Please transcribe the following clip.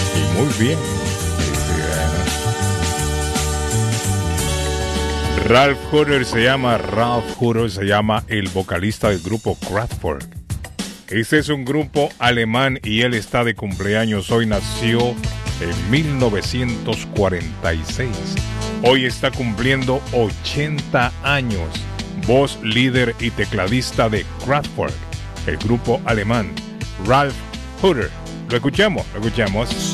Y muy bien. Ralph Hutter se llama el vocalista del grupo Kraftwerk. Este es un grupo alemán y él está de cumpleaños. Hoy nació en 1946. Hoy está cumpliendo 80 años. Voz, líder y tecladista de Kraftwerk, el grupo alemán, Ralph Hutter. Lo escuchamos.